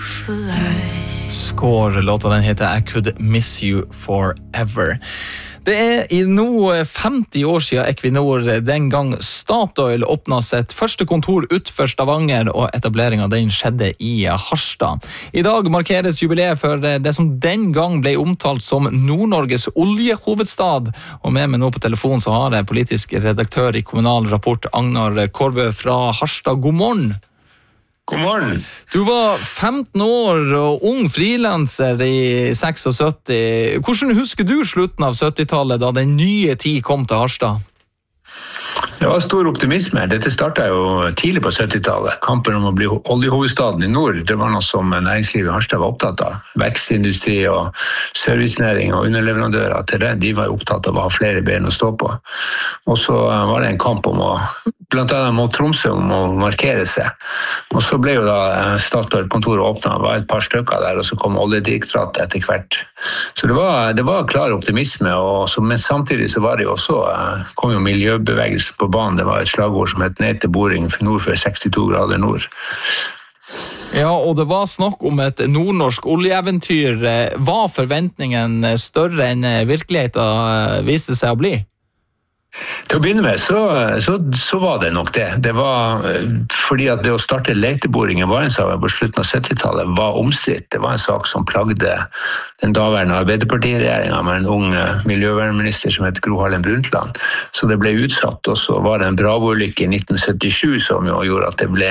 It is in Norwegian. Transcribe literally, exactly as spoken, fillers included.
Score, låta den heter I Could Miss You Forever. Det er i nå femti år siden Equinor den gang Statoil åpnet sitt første kontor utenfor Stavanger, og etableringen den skjedde i Harstad. I dag markeres jubileet for det som den gang ble omtalt som Nord-Norges oljehovedstad, og med meg nå på telefon så har jeg politisk redaktør i Kommunal Rapport, Agnar Kårbø fra Harstad. God morgen! God morgen. Du var femten år og ung frilanser i syttiseks. Hvordan husker du slutten av syttitallet da den nye tid kom til Harstad? Det var stor optimisme. Dette startet jo tidlig på syttitallet. Kampen om å bli oljehovedstaden i nord, det var noe som næringslivet i Harstad var opptatt av. Vekstindustri og servicenæring og underleverandører til det, de var opptatt av å ha flere ben å stå på. Og så var det en kamp om å, blant annet mot Tromsø, om å markere seg. Og så ble jo da Statoil-kontoret åpnet, det var et par stykker der, og så kom oljedirektoratet etter hvert. Så det var, det var klar optimisme, og så, men samtidig så var det jo også, kom jo miljøbevegelse på banen. Det var et slagord som het ned til boring nord for sekstito grader nord. Ja, og det var snakk om et nordnorsk oljeeventyr. Var forventningen større enn virkeligheten viste seg å bli? Til å begynne med så, så, så var det nok det. Det var fordi at det å starte leteboring i Barentshavet på slutten av syttitallet var omstridt. Det var en sak som plagde den daværende Arbeiderpartiregjeringen med en ung miljøvernminister som het Gro Harlem Brundtland. Så det ble utsatt, og så var det en Bravo-ulykke i nitten syttisju som jo gjorde at det ble